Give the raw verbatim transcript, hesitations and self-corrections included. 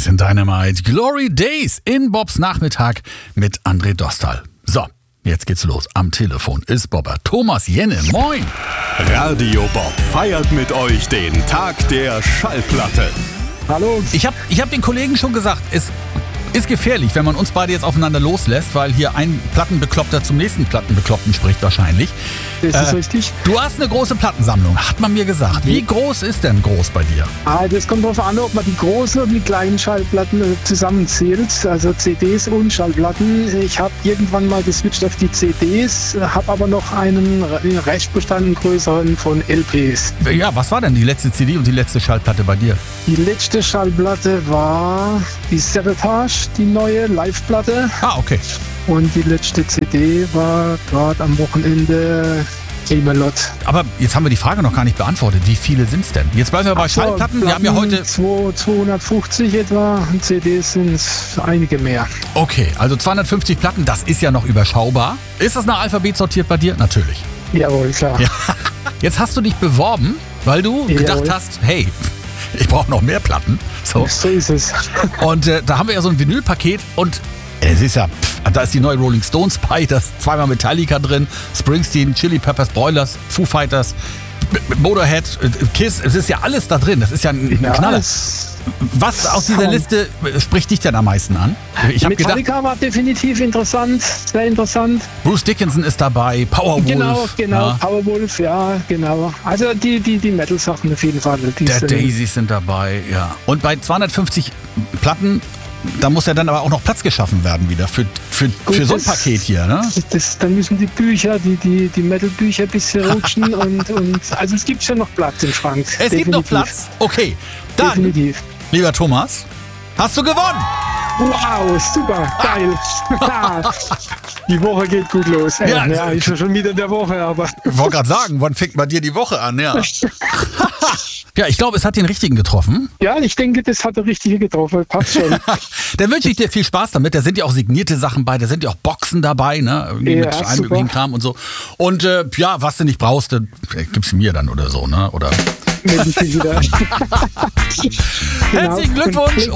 Ist in Dynamite. Glory Days in Bobs Nachmittag mit André Dostal. So, jetzt geht's los. Am Telefon ist Bobber Thomas Jenne. Moin! Radio Bob feiert mit euch den Tag der Schallplatte. Hallo. Ich habe ich hab den Kollegen schon gesagt, es ist gefährlich, wenn man uns beide jetzt aufeinander loslässt, weil hier ein Plattenbekloppter zum nächsten Plattenbekloppten spricht wahrscheinlich. Das ist äh, richtig. Du hast eine große Plattensammlung, hat man mir gesagt. Wie groß ist denn groß bei dir? Ah, das kommt darauf an, ob man die großen und die kleinen Schallplatten zusammenzählt, also C Ds und Schallplatten. Ich habe irgendwann mal geswitcht auf die C Ds, habe aber noch einen Restbestand, einen größeren von L Ps. Ja, was war denn die letzte C D und die letzte Schallplatte bei dir? Die letzte Schallplatte war die Sabotage, die neue Live-Platte. Ah, okay. Und die letzte C D war gerade am Wochenende Camelot. Aber jetzt haben wir die Frage noch gar nicht beantwortet. Wie viele sind es denn? Jetzt bleiben wir bei so, Schallplatten. Platten, Wir haben ja heute... zweihundertfünfzig etwa. C Ds sind es einige mehr. Okay, also zweihundertfünfzig Platten, das ist ja noch überschaubar. Ist das nach Alphabet sortiert bei dir? Natürlich. Jawohl, klar. Ja. Jetzt hast du dich beworben, weil du Jawohl. gedacht hast, hey, ich brauche noch mehr Platten. So, so ist es. Und äh, da haben wir ja so ein Vinylpaket und es ist ja, pff, da ist die neue Rolling Stones bei, da ist zweimal Metallica drin, Springsteen, Chili Peppers, Broilers, Foo Fighters, Motorhead, Kiss, es ist ja alles da drin, das ist ja ein, ein Ja, Knaller. es- Was aus dieser Liste spricht dich denn am meisten an? Ich habe gedacht, Metallica war definitiv interessant, sehr interessant. Bruce Dickinson ist dabei, Powerwolf. Genau, genau, ja, Powerwolf, ja, genau. Also die, die, die Metal-Sachen auf jeden Fall. Die der sind- Daisies sind dabei, ja. Und bei zweihundertfünfzig Platten, da muss ja dann aber auch noch Platz geschaffen werden wieder für, für, Gut, für so ein das- Paket hier, ne? Das, das, dann müssen die Bücher, die, die, die Metal-Bücher ein bisschen rutschen und, und also es gibt schon noch Platz im Schrank. Es gibt noch Definitiv. Platz. Okay, dann, Definitiv. lieber Thomas, hast du gewonnen. Wow, super, geil. Die Woche geht gut los. Ey, Ja, ja, ist ja schon wieder in der Woche, aber Ich wollte gerade sagen, wann fängt bei dir die Woche an? Ja, ja, ich glaube, es hat den Richtigen getroffen. ja, ich denke, das hat der Richtige getroffen. Passt schon. Dann wünsche ich dir viel Spaß damit. Da sind ja auch signierte Sachen bei, da sind ja auch Boxen dabei, ne? Irgendwie Ja, mit allem super. möglichen Kram und so. Und äh, ja, was du nicht brauchst, dann gibst du mir dann oder so, ne? Oder Meld dich wieder. Genau. herzlichen Glückwunsch.